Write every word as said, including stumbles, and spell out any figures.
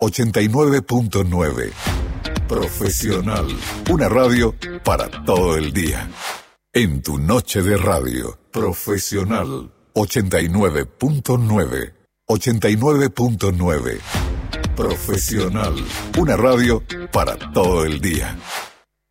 ochenta y nueve punto nueve. Profesional. Una radio para todo el día. En tu noche de radio. Profesional. ochenta y nueve punto nueve. ochenta y nueve punto nueve. Profesional. Una radio para todo el día.